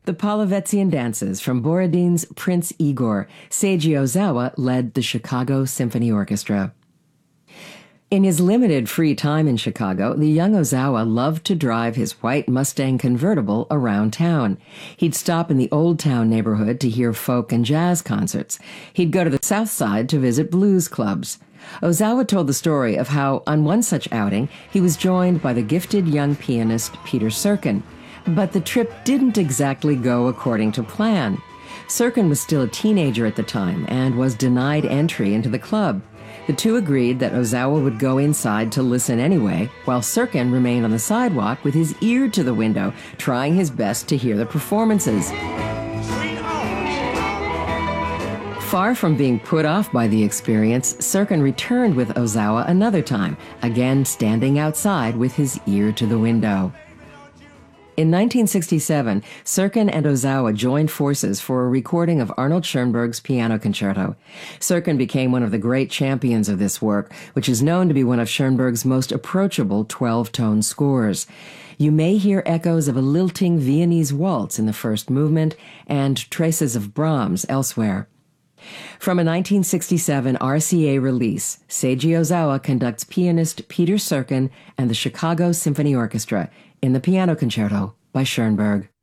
The Polovetzian dances from Borodin's Prince Igor. Seiji Ozawa led the Chicago Symphony Orchestra. In his limited free time in Chicago, the young Ozawa loved to drive his white Mustang convertible around town. He'd stop in the Old Town neighborhood to hear folk and jazz concerts. He'd go to the South Side to visit blues clubs. Ozawa told the story of how, on one such outing, he was joined by the gifted young pianist Peter Serkin. But the trip didn't exactly go according to plan. Serkin was still a teenager at the time and was denied entry into the club. The two agreed that Ozawa would go inside to listen anyway, while Serkin remained on the sidewalk with his ear to the window, trying his best to hear the performances. Far from being put off by the experience, Serkin returned with Ozawa another time, again standing outside with his ear to the window. In 1967, Serkin and Ozawa joined forces for a recording of Arnold Schoenberg's Piano Concerto. Serkin became one of the great champions of this work, which is known to be one of Schoenberg's most approachable 12-tone scores. You may hear echoes of a lilting Viennese waltz in the first movement and traces of Brahms elsewhere. From a 1967 RCA release, Seiji Ozawa conducts pianist Peter Serkin and the Chicago Symphony Orchestra in the Piano Concerto by Schoenberg.